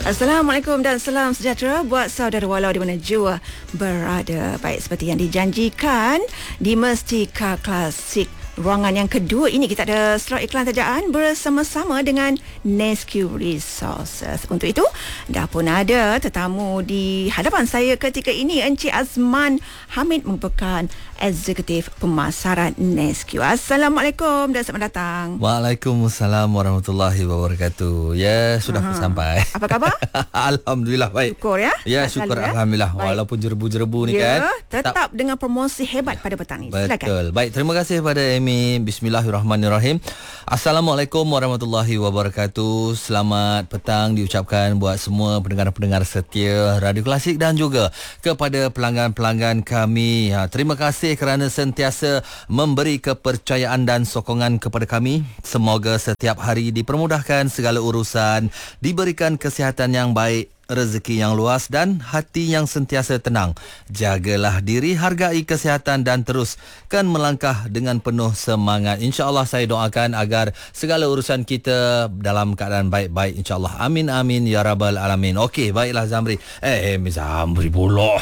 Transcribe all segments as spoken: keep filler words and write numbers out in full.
Assalamualaikum dan salam sejahtera buat saudara walau di mana jua berada. Baik, seperti yang dijanjikan di Mestika Klasik ruangan yang kedua ini, kita ada slot iklan tajaan bersama-sama dengan Nesque Resources. Untuk itu, dah pun ada tetamu di hadapan saya ketika ini, Encik Azman Hamid merupakan Eksekutif Pemasaran Nesque. Assalamualaikum dan selamat datang. Waalaikumsalam warahmatullahi wabarakatuh. Ya, sudah Aha. sampai. Apa khabar? Alhamdulillah baik. Syukur ya. Ya, syukur ya? Alhamdulillah. Baik. Walaupun jerebu-jerebu ni ya, kan. Tetap tak. dengan promosi hebat pada petang ini. Betul. Silakan. Baik, terima kasih pada Amy. Bismillahirrahmanirrahim. Assalamualaikum warahmatullahi wabarakatuh. Selamat petang diucapkan buat semua pendengar-pendengar setia Radio Klasik dan juga kepada pelanggan-pelanggan kami. Ha, terima kasih kerana sentiasa memberi kepercayaan dan sokongan kepada kami. Semoga setiap hari dipermudahkan segala urusan, diberikan kesihatan yang baik, rezeki yang luas dan hati yang sentiasa tenang. Jagalah diri, hargai kesihatan dan teruskan melangkah dengan penuh semangat. InsyaAllah saya doakan agar segala urusan kita dalam keadaan baik-baik, insyaAllah. Amin amin ya rabbal alamin. Okey, baiklah Zamri. Eh, eh Zamri pula.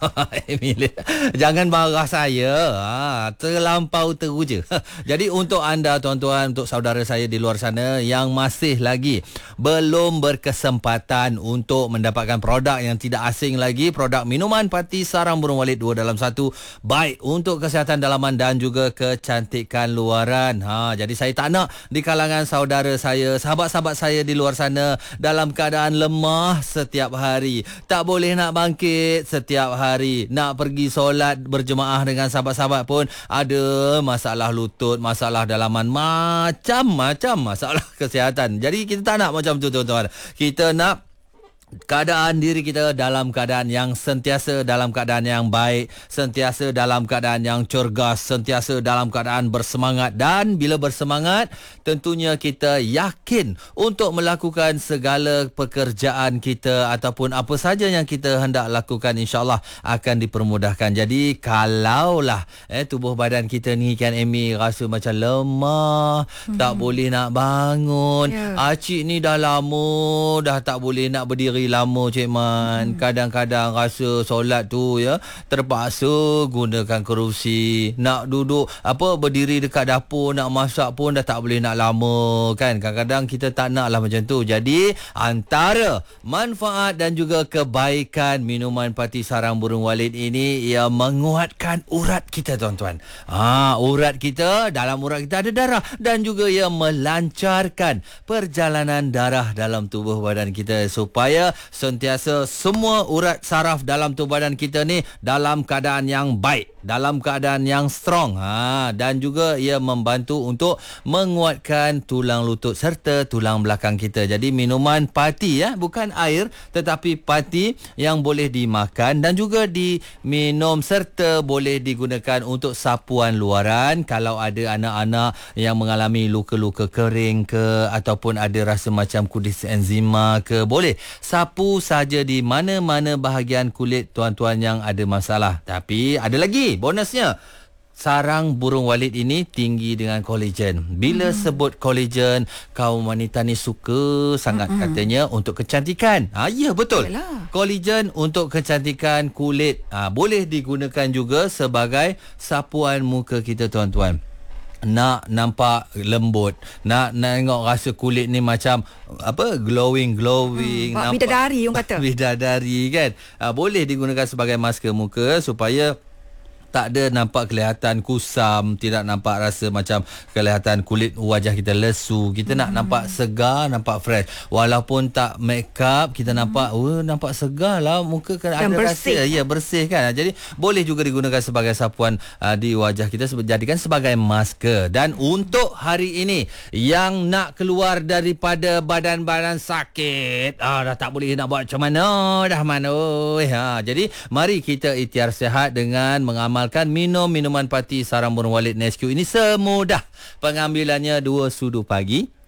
Jangan marah saya. Ha, terlampau teruja. Jadi untuk anda tuan-tuan, untuk saudara saya di luar sana yang masih lagi belum berkesempatan untuk mendapatkan produk yang tidak asing lagi, produk minuman Parti Sarang Burung Walid dua dalam satu, baik untuk kesihatan dalaman dan juga kecantikan luaran. Ha, jadi saya tak nak di kalangan saudara saya, sahabat-sahabat saya di luar sana dalam keadaan lemah setiap hari, tak boleh nak bangkit setiap hari, nak pergi solat berjemaah dengan sahabat-sahabat pun ada masalah lutut, masalah dalaman, macam-macam masalah kesihatan. Jadi kita tak nak macam tu tuan-tuan. Kita nak keadaan diri kita dalam keadaan yang sentiasa dalam keadaan yang baik, sentiasa dalam keadaan yang cergas, sentiasa dalam keadaan bersemangat, dan bila bersemangat tentunya kita yakin untuk melakukan segala pekerjaan kita ataupun apa saja yang kita hendak lakukan, insyaAllah akan dipermudahkan. Jadi kalaulah eh, tubuh badan kita ni kan Amy rasa macam lemah, hmm. tak boleh nak bangun, yeah. Acik ni dah lama dah tak boleh nak berdiri lama Cik Man. Kadang-kadang rasa solat tu ya terpaksa gunakan kerusi, nak duduk apa berdiri dekat dapur nak masak pun dah tak boleh nak lama kan. Kadang-kadang kita tak naklah macam tu. Jadi antara manfaat dan juga kebaikan minuman Parti Sarang Burung Walid ini, ia menguatkan urat kita tuan-tuan. Ha, urat kita, dalam urat kita ada darah, dan juga ia melancarkan perjalanan darah dalam tubuh badan kita supaya sentiasa semua urat saraf dalam tubuh badan kita ni dalam keadaan yang baik, dalam keadaan yang strong. Ha, dan juga ia membantu untuk menguatkan tulang lutut serta tulang belakang kita. Jadi minuman Parti ya, bukan air tetapi Parti yang boleh dimakan dan juga diminum serta boleh digunakan untuk sapuan luaran. Kalau ada anak-anak yang mengalami luka-luka kering ke ataupun ada rasa macam kudis enzima ke, boleh sapu saja di mana-mana bahagian kulit tuan-tuan yang ada masalah. Tapi ada lagi bonusnya. Sarang burung walid ini tinggi dengan kolagen. Bila hmm. sebut kolagen, kaum wanita ni suka sangat hmm. katanya untuk kecantikan. Ha, ya betul. Kolagen untuk kecantikan kulit. Ha, boleh digunakan juga sebagai sapuan muka kita tuan-tuan. Nak nampak lembut, nak tengok rasa kulit ni macam apa, glowing glowing, hmm, nampak bidadari orang kata. Bidadari kan. Ha, boleh digunakan sebagai masker muka supaya tak ada nampak kelihatan kusam, tidak nampak rasa macam kelihatan kulit wajah kita lesu. Kita hmm. nak nampak segar, nampak fresh. Walaupun tak make up, kita nampak oh nampak segar lah muka kan, ada bersih. rasa ya bersih kan. Jadi boleh juga digunakan sebagai sapuan uh, di wajah kita, jadikan sebagai masker. Dan untuk hari ini yang nak keluar daripada badan-badan sakit, ah dah tak boleh nak buat macam mana dah mana. Ha, jadi mari kita ikhtiar sihat dengan mengamal minum minuman Parti Sarang Burung Walid Nesque ini. Semudah pengambilannya dua sudu pagi,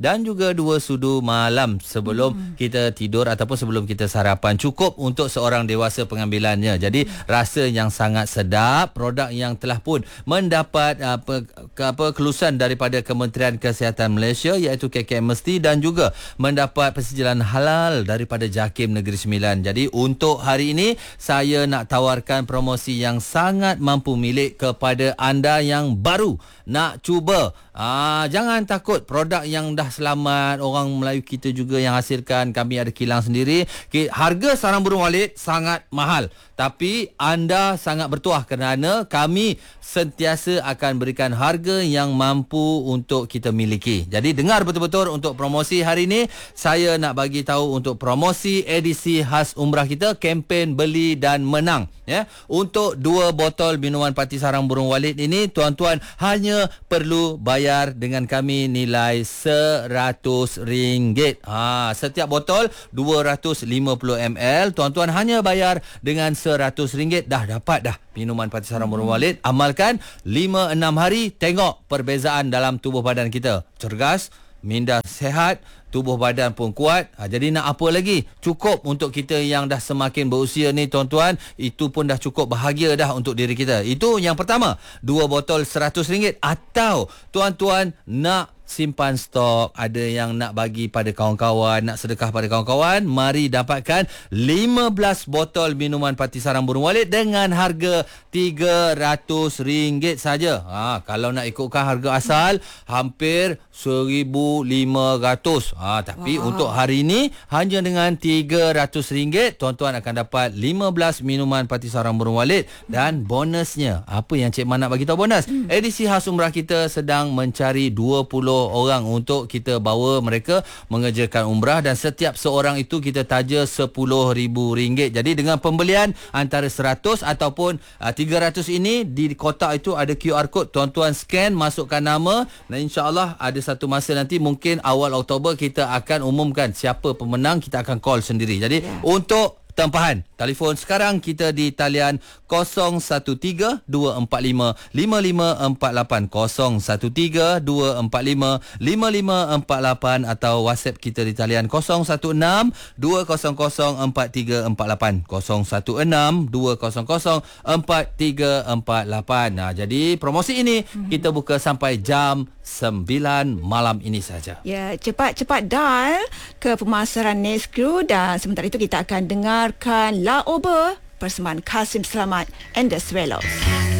dan juga dua sudu malam sebelum hmm. kita tidur ataupun sebelum kita sarapan. Cukup untuk seorang dewasa pengambilannya. Jadi hmm. rasa yang sangat sedap, produk yang telah pun mendapat apa, apa kelulusan daripada Kementerian Kesihatan Malaysia iaitu K K M Mesti dan juga mendapat persetujuan halal daripada JAKIM Negeri Sembilan. Jadi untuk hari ini saya nak tawarkan promosi yang sangat mampu milik kepada anda yang baru nak cuba. Ah, jangan takut, produk yang dah selamat, orang Melayu kita juga yang hasilkan, kami ada kilang sendiri. Harga sarang burung walit sangat mahal, tapi anda sangat bertuah kerana kami sentiasa akan berikan harga yang mampu untuk kita miliki. Jadi dengar betul-betul untuk promosi hari ini. Saya nak bagi tahu untuk promosi edisi khas umrah kita, kempen beli dan menang, ya. Untuk dua botol minuman parti sarang burung walit ini, tuan-tuan hanya perlu bayar dengan kami nilai seratus ringgit. Ha, setiap botol dua ratus lima puluh mililiter, tuan-tuan hanya bayar dengan seratus ringgit, dah dapat dah minuman parti sarang burung walit. Amalkan lima enam hari, tengok perbezaan dalam tubuh badan kita. Cergas, minda sihat, tubuh badan pun kuat. Ha, jadi nak apa lagi? Cukup untuk kita yang dah semakin berusia ni, tuan-tuan. Itu pun dah cukup bahagia dah untuk diri kita. Itu yang pertama, dua botol seratus ringgit. Atau tuan-tuan nak simpan stok, ada yang nak bagi pada kawan-kawan, nak sedekah pada kawan-kawan, mari dapatkan lima belas botol minuman parti sarang burung walit dengan harga tiga ratus ringgit saja. Ha, kalau nak ikutkan harga asal hampir seribu lima ratus. Ha, tapi wow, untuk hari ini hanya dengan tiga ratus ringgit tuan-tuan akan dapat lima belas minuman parti sarang burung walit. Dan bonusnya, apa yang Cik Man nak bagi tahu bonus? Hmm. Edisi khas umrah kita sedang mencari dua puluh orang untuk kita bawa mereka mengerjakan umrah, dan setiap seorang itu kita taja sepuluh ribu ringgit. Jadi dengan pembelian antara seratus ataupun uh, tiga ratus ini, di kotak itu ada Q R code, tuan-tuan scan, masukkan nama, dan insya-Allah ada satu masa nanti mungkin awal Oktober kita akan umumkan siapa pemenang, kita akan call sendiri. Jadi yeah, untuk tempahan telefon sekarang kita di talian kosong satu tiga dua empat lima lima lima empat lapan, kosong satu tiga dua empat lima lima lima empat lapan, atau WhatsApp kita di talian kosong satu enam dua kosong kosong empat tiga empat lapan, kosong satu enam dua kosong kosong empat tiga empat lapan. Nah, jadi promosi ini hmm. kita buka sampai jam sembilan malam ini saja. Ya, cepat-cepat dial ke pemasaran Neskru, dan sementara itu kita akan dengarkan La Ober persembahan Kasim Selamat and the Swallows.